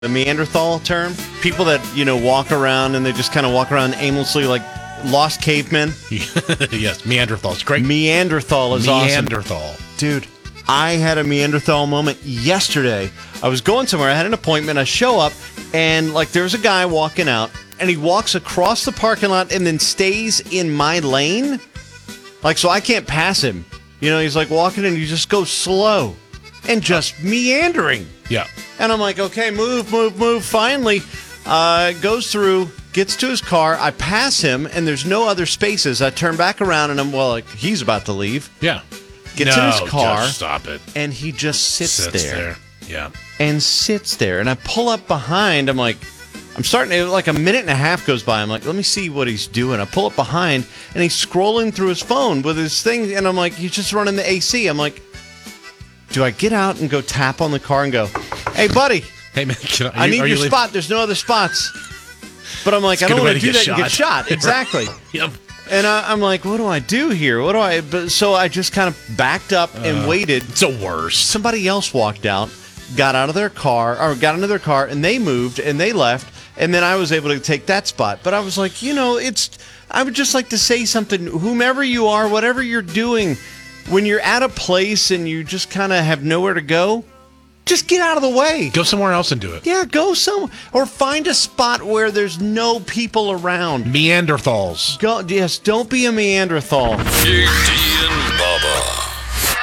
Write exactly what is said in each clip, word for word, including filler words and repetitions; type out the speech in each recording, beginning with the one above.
The Neanderthal term? People that, you know, walk around and they just kind of walk around aimlessly like lost cavemen. Yes, Neanderthals. Great. Neanderthal is Neanderthal. awesome. Dude, I had a Neanderthal moment yesterday. I was going somewhere. I had an appointment. I show up and like there's a guy walking out and he walks across the parking lot and then stays in my lane. Like, so I can't pass him. You know, he's like walking and you just go slow and just meandering. Yeah. And I'm like, okay, move, move, move. Finally, uh, goes through, gets to his car. I pass him, and there's no other spaces. I turn back around, and I'm, well, like, he's about to leave. Yeah. Gets no, in his car. Just stop it. And he just sits, Sits there. there. Yeah. And sits there. And I pull up behind. I'm like, I'm starting to, like, a minute and a half goes by. I'm like, let me see what he's doing. I pull up behind, and he's scrolling through his phone with his thing. And I'm like, he's just running the A C. I'm like, do I get out and go tap on the car and go, hey, buddy, hey man, can I, I you, need your you leave? spot. There's no other spots. But I'm like, It's I don't a good want way to do to that get and get shot. Exactly. Yep. And I, I'm like, what do I do here? What do I? But, so I just kind of backed up and Uh, waited. It's the worst. Somebody else walked out, got out of their car, or got into their car, and they moved and they left. And then I was able to take that spot. But I was like, you know, it's. I would just like to say something. Whomever you are, whatever you're doing, when you're at a place and you just kind of have nowhere to go, just get out of the way. Go somewhere else and do it. Yeah, go some or find a spot where there's no people around. Neanderthals. Go, yes, don't be a Neanderthal. Big D and Bubba.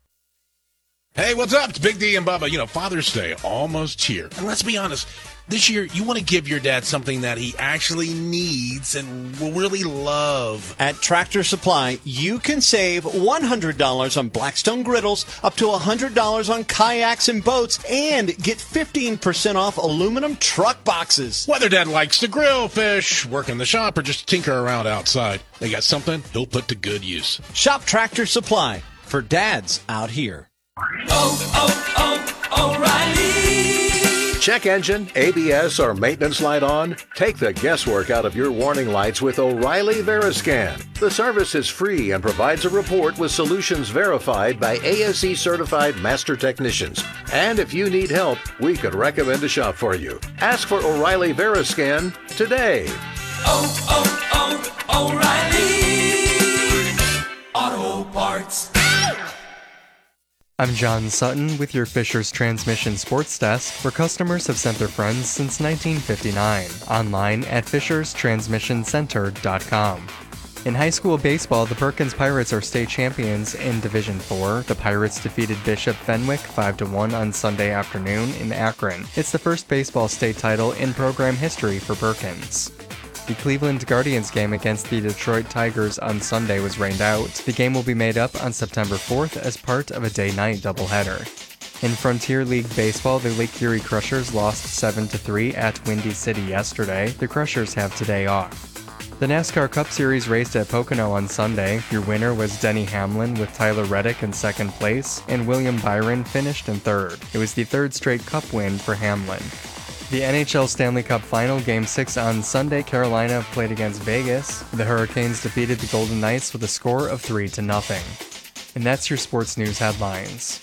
Hey, what's up? It's Big D and Bubba. You know, Father's Day almost here. And let's be honest, this year you want to give your dad something that he actually needs and will really love. At Tractor Supply, you can save one hundred dollars on Blackstone griddles, up to one hundred dollars on kayaks and boats, and get fifteen percent off aluminum truck boxes. Whether dad likes to grill, fish, work in the shop, or just tinker around outside, they got something he'll put to good use. Shop Tractor Supply for dads out here. Oh, oh, O'Reilly. Check engine, A B S, or maintenance light on? Take the guesswork out of your warning lights with O'Reilly Veriscan. The service is free and provides a report with solutions verified by A S E certified master technicians. And if you need help, we could recommend a shop for you. Ask for O'Reilly Veriscan today. Oh, oh, oh, O'Reilly Auto Parts. I'm John Sutton with your Fisher's Transmission Sports Desk, where customers have sent their friends since nineteen fifty-nine. Online at Fishers Transmission Center dot com. In high school baseball, the Perkins Pirates are state champions in Division four. The Pirates defeated Bishop Fenwick five to one on Sunday afternoon in Akron. It's the first baseball state title in program history for Perkins. The Cleveland Guardians game against the Detroit Tigers on Sunday was rained out. The game will be made up on September fourth as part of a day-night doubleheader. In Frontier League Baseball, the Lake Erie Crushers lost seven to three at Windy City yesterday. The Crushers have today off. The NASCAR Cup Series raced at Pocono on Sunday. Your winner was Denny Hamlin with Tyler Reddick in second place, and William Byron finished in third. It was the third straight Cup win for Hamlin. The N H L Stanley Cup Final Game six on Sunday, Carolina played against Vegas. The Hurricanes defeated the Golden Knights with a score of three to nothing. And that's your sports news headlines.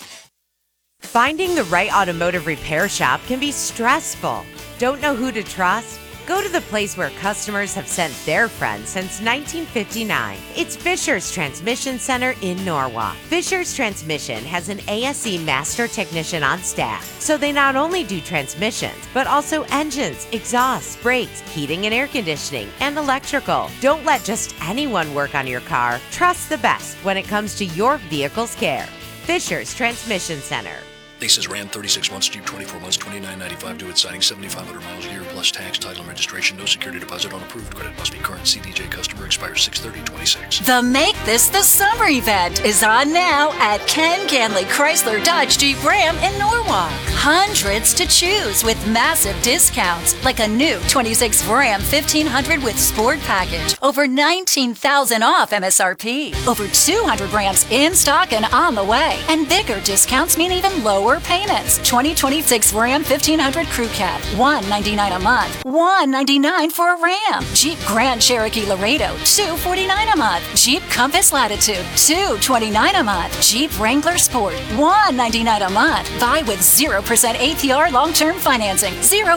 Finding the right automotive repair shop can be stressful. Don't know who to trust? Go to the place where customers have sent their friends since nineteen fifty-nine. It's Fisher's Transmission Center in Norwalk. Fisher's Transmission has an A S E master technician on staff, so they not only do transmissions, but also engines, exhausts, brakes, heating and air conditioning, and electrical. Don't let just anyone work on your car. Trust the best when it comes to your vehicle's care. Fisher's Transmission Center. Leases Ram thirty-six months, Jeep twenty-four months, twenty-nine ninety-five due at signing, seventy-five hundred miles a year plus tax, title, and registration. No security deposit on approved credit. Must be current. C D J customer. Expires six thirty twenty-six. The Make This the Summer event is on now at Ken Ganley Chrysler Dodge Jeep Ram in Norwalk. Hundreds to choose with massive discounts, like a new twenty-six Ram fifteen hundred with Sport Package. Over nineteen thousand off M S R P. Over two hundred Rams in stock and on the way. And bigger discounts mean even lower lower payments. twenty twenty-six Ram fifteen hundred Crew Cab, one hundred ninety-nine dollars a month. one hundred ninety-nine dollars for a Ram. Jeep Grand Cherokee Laredo, two hundred forty-nine dollars a month. Jeep Compass Latitude, two hundred twenty-nine dollars a month. Jeep Wrangler Sport, one hundred ninety-nine dollars a month. Buy with zero percent A P R long-term financing, zero